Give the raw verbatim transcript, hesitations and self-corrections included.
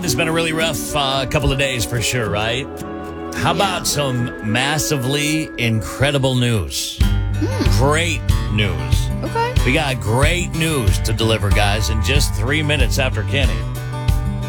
It's been a really rough uh, couple of days for sure, right? How about some massively incredible news? Mm. Great news. Okay. We got great news to deliver, guys, in just three minutes after Kenny.